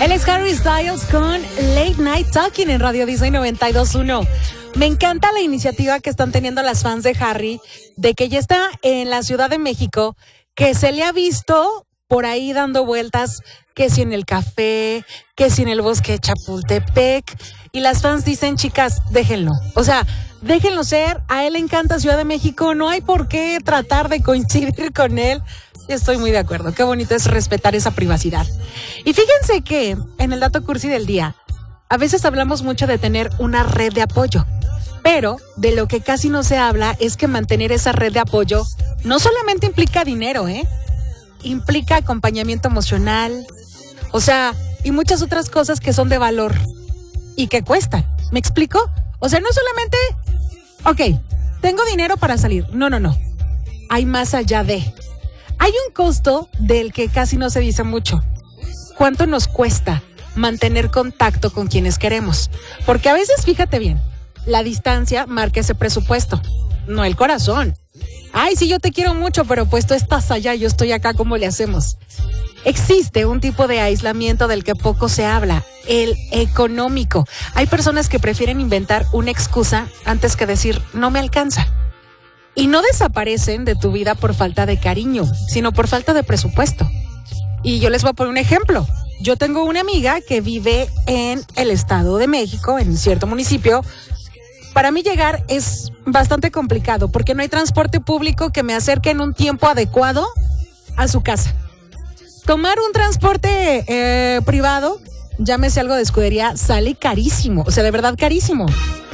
Él es Harry Styles con Late Night Talking en Radio Disney 92.1. Me encanta la iniciativa que están teniendo las fans de Harry, de que ya está en la Ciudad de México, que se le ha visto por ahí dando vueltas, que si en el café, que si en el bosque de Chapultepec. Y las fans dicen, chicas, déjenlo. O sea, déjenlo ser. A él le encanta Ciudad de México. No hay por qué tratar de coincidir con él. Estoy muy de acuerdo. Qué bonito es respetar esa privacidad. Y fíjense que en el dato cursi del día, a veces hablamos mucho de tener una red de apoyo. Pero de lo que casi no se habla es que mantener esa red de apoyo no solamente implica dinero, implica acompañamiento emocional, o sea, y muchas otras cosas que son de valor y que cuestan. ¿Me explico? O sea, no solamente, ok, tengo dinero para salir. No. Hay más allá de. Hay un costo del que casi no se dice mucho. ¿Cuánto nos cuesta mantener contacto con quienes queremos? Porque a veces, fíjate bien, la distancia marca ese presupuesto, no el corazón. Ay, sí, yo te quiero mucho, pero pues tú estás allá, yo estoy acá, ¿cómo le hacemos? Existe un tipo de aislamiento del que poco se habla, el económico. Hay personas que prefieren inventar una excusa antes que decir, no me alcanza. Y no desaparecen de tu vida por falta de cariño, sino por falta de presupuesto. Y yo les voy a poner un ejemplo. Yo tengo una amiga que vive en el Estado de México, en cierto municipio. Para mí llegar es bastante complicado porque no hay transporte público que me acerque en un tiempo adecuado a su casa. Tomar un transporte privado, llámese algo de escudería, sale carísimo, o sea, de verdad carísimo.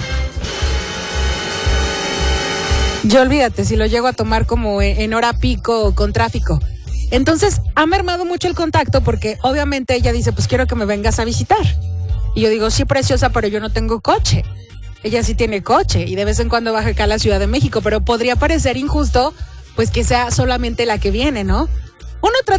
Yo olvídate si lo llego a tomar como en hora pico o con tráfico. Entonces, ha mermado mucho el contacto porque obviamente ella dice, pues quiero que me vengas a visitar. Y yo digo, sí, preciosa, pero yo no tengo coche. Ella sí tiene coche y de vez en cuando baja acá a la Ciudad de México, pero podría parecer injusto, pues que sea solamente la que viene, ¿no? Uno trata